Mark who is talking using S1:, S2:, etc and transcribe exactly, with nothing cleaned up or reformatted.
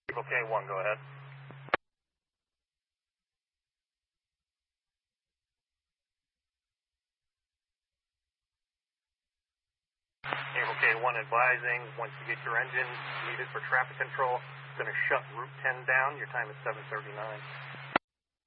S1: Okay, one, go ahead. Naval K one advising, once you get your engine needed for traffic control, it's going to shut Route ten down. Your time is seven thirty-nine.